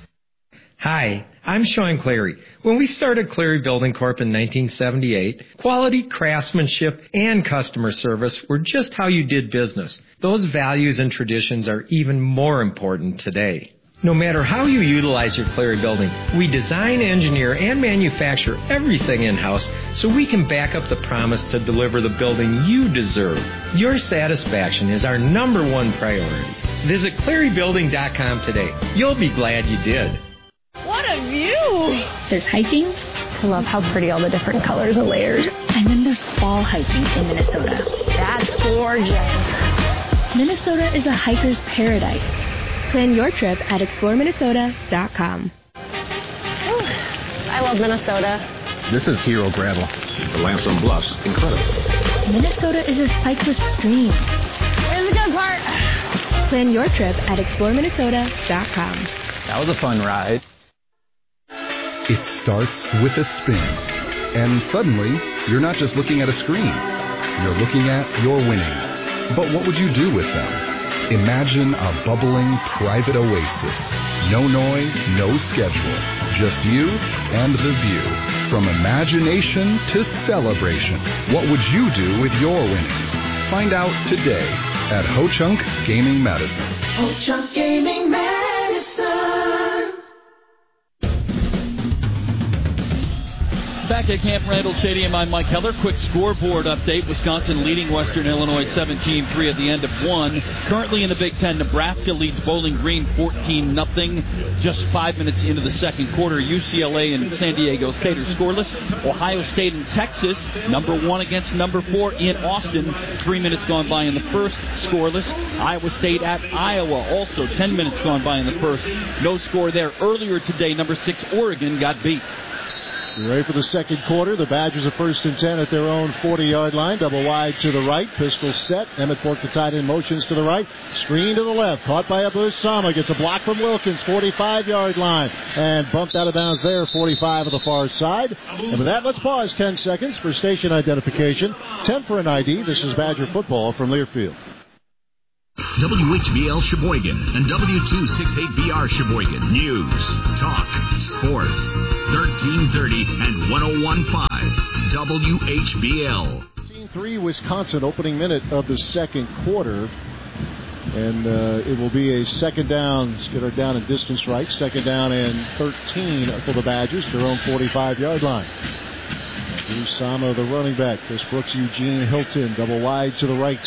Hi, I'm Sean Clary. When we started Clary Building Corp in nineteen seventy-eight, quality, craftsmanship, and customer service were just how you did business. Those values and traditions are even more important today. No matter how you utilize your Clary building, we design, engineer, and manufacture everything in-house so we can back up the promise to deliver the building you deserve. Your satisfaction is our number one priority. Visit clary building dot com today. You'll be glad you did. What a view! There's hiking. I love how pretty all the different colors and layers. And then there's fall hiking in Minnesota. That's gorgeous. Minnesota is a hiker's paradise. Plan your trip at explore minnesota dot com. I love Minnesota. This is Hero Gravel. The lamps on bluffs, incredible. Minnesota is a cyclist's dream. Here's the good part. Plan your trip at explore minnesota dot com. That was a fun ride. It starts with a spin. And suddenly, you're not just looking at a screen. You're looking at your winnings. But what would you do with them? Imagine a bubbling private oasis. No noise, no schedule. Just you and the view. From imagination to celebration. What would you do with your winnings? Find out today at Ho-Chunk Gaming Madison. Ho-Chunk Gaming Madison. Back at Camp Randall Stadium, I'm Mike Heller. Quick scoreboard update. Wisconsin leading Western Illinois seventeen three at the end of one. Currently in the Big Ten, Nebraska leads Bowling Green fourteen nothing. Just five minutes into the second quarter, U C L A and San Diego State are scoreless. Ohio State and Texas, number one against number four in Austin. Three minutes gone by in the first, scoreless. Iowa State at Iowa, also ten minutes gone by in the first. No score there. Earlier today, number six Oregon got beat. You're ready for the second quarter. The Badgers are first and ten at their own forty-yard line. Double wide to the right. Pistol set. Emmett Bork, the tight end, motions to the right. Screen to the left. Caught by Abu Sama. Gets a block from Wilkins. forty-five-yard line. And bumped out of bounds there. forty-five on the far side. And with that, let's pause ten seconds for station identification. ten for an I D. This is Badger football from Learfield. W H B L Sheboygan and W two sixty-eight B R Sheboygan. News, talk, sports. thirteen thirty and one oh one point five W H B L. thirteen three Wisconsin, opening minute of the second quarter. And uh, it will be a second down. Let's get her down in distance right. Second down and thirteen for the Badgers, their own forty-five-yard line. Drew Sama, the running back. Chris Brooks, Eugene Hilton, double wide to the right.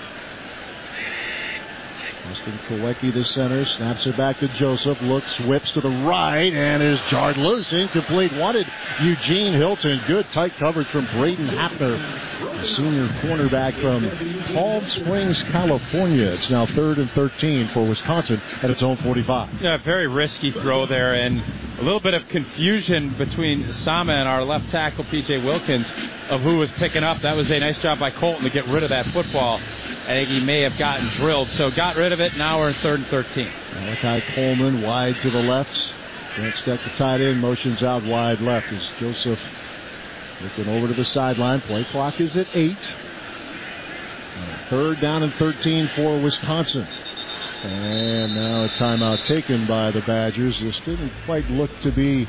Austin Kowecki, the center, snaps it back to Joseph, looks, whips to the right, and is jarred loose, incomplete. Wanted Eugene Hilton. Good tight coverage from Braden Hapner, a senior cornerback from Palm Springs, California. It's now third and thirteen for Wisconsin at its own forty-five. Yeah, very risky throw there, and a little bit of confusion between Sama and our left tackle, P J Wilkins, of who was picking up. That was a nice job by Colton to get rid of that football. I think he may have gotten drilled, so got rid of it. Now we're in third and thirteen. Malachi Coleman wide to the left. Grant Steck, the tight end, motions out wide left as Joseph looking over to the sideline. Play clock is at eight. Third down and thirteen for Wisconsin. And now a timeout taken by the Badgers. This didn't quite look to be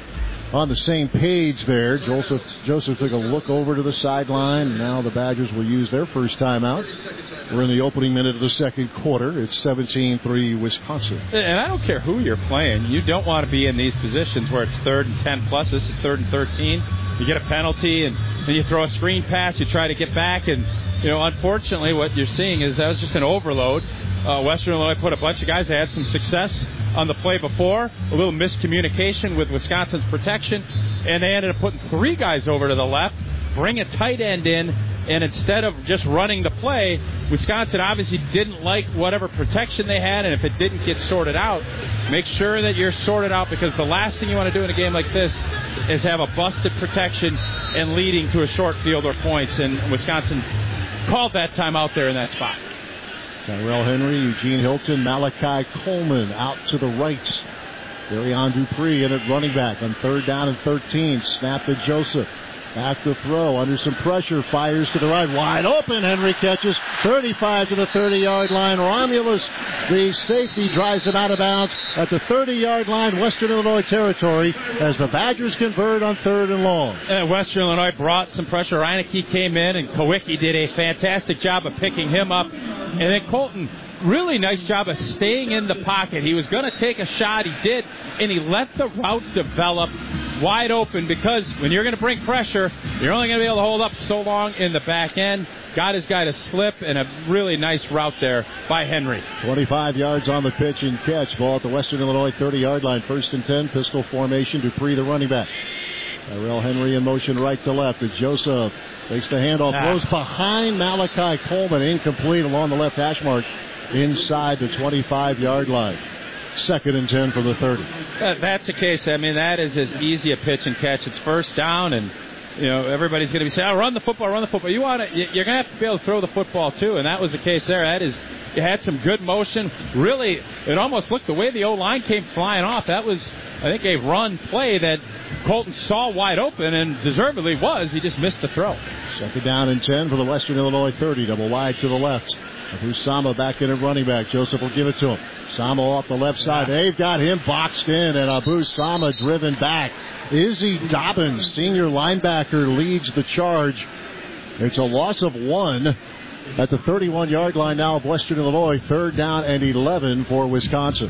on the same page there. Joseph Joseph took a look over to the sideline. Now the Badgers will use their first timeout. We're in the opening minute of the second quarter. It's seventeen three Wisconsin. And I don't care who you're playing. You don't want to be in these positions where it's third and ten plus. This is third and thirteen. You get a penalty, and then you throw a screen pass. You try to get back, and you know, unfortunately, what you're seeing is that was just an overload. Uh, Western Illinois put a bunch of guys that had some success on the play before, a little miscommunication with Wisconsin's protection, and they ended up putting three guys over to the left, bring a tight end in, and instead of just running the play, Wisconsin obviously didn't like whatever protection they had, and if it didn't get sorted out, make sure that you're sorted out, because the last thing you want to do in a game like this is have a busted protection and leading to a short field or points, and Wisconsin called that time out there in that spot. Tyrell Henry, Eugene Hilton, Malachi Coleman out to the right. Darion Dupree in at running back on third down and thirteen. Snap to Joseph. Back to throw. Under some pressure. Fires to the right. Wide open. Henry catches. thirty-five to the thirty-yard line. Romulus, the safety, drives him out of bounds at the thirty-yard line, Western Illinois territory, as the Badgers convert on third and long. And Western Illinois brought some pressure. Reineke came in, and Kowicki did a fantastic job of picking him up. And then Colton, really nice job of staying in the pocket. He was going to take a shot. He did, and he let the route develop wide open, because when you're going to bring pressure, you're only going to be able to hold up so long in the back end. Got his guy to slip, and a really nice route there by Henry. twenty-five yards on the pitch and catch. Ball at the Western Illinois thirty-yard line. First and ten, pistol formation. Dupree, the running back. Tyrell Henry in motion right to left. It's Joseph. Takes the handoff. Ah. Throws behind Malachi Coleman. Incomplete along the left hash mark inside the twenty-five-yard line. Second and ten from the thirty. That, that's the case. I mean, that is as easy a pitch and catch. It's first down, and you know everybody's going to be saying, "Oh, run the football, run the football." You want to, you're going to have to be able to throw the football too, and that was the case there. That is, you had some good motion. Really, it almost looked the way the O-line came flying off. That was, I think, a run play that Colton saw wide open and deservedly was. He just missed the throw. Second down and ten for the Western Illinois thirty. Double wide to the left. Sama back in at running back. Joseph will give it to him. Sama off the left side. They've got him boxed in, and Abu Sama driven back. Izzy Dobbins, senior linebacker, leads the charge. It's a loss of one at the thirty-one-yard line now of Western Illinois. Third down and eleven for Wisconsin.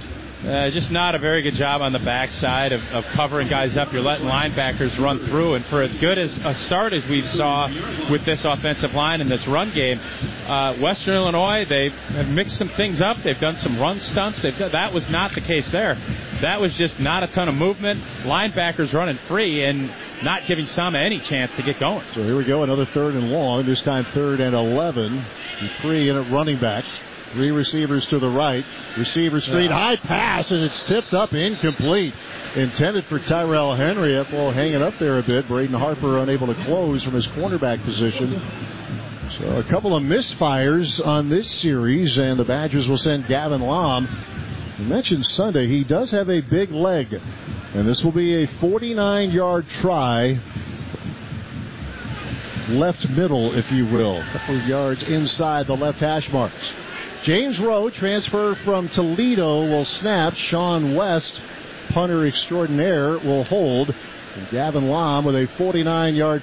Uh, just not a very good job on the backside of, of covering guys up. You're letting linebackers run through, and for as good as a start as we saw with this offensive line in this run game, uh, Western Illinois, they have mixed some things up. They've done some run stunts. They've done, that was not the case there. That was just not a ton of movement. Linebackers running free and not giving Sama any chance to get going. So here we go, another third and long, this time third and eleven. Dupree in at running back. Three receivers to the right. Receiver screen, yeah. High pass, and it's tipped up incomplete. Intended for Tyrell Henry. That ball hanging up there a bit. Braden Harper unable to close from his cornerback position. So a couple of misfires on this series, and the Badgers will send Gavin Lom. You mentioned Sunday, he does have a big leg. And this will be a forty-nine-yard try. Left middle, if you will. A couple of yards inside the left hash marks. James Rowe, transfer from Toledo, will snap. Sean West, punter extraordinaire, will hold. And Gavin Lom with a forty-nine-yard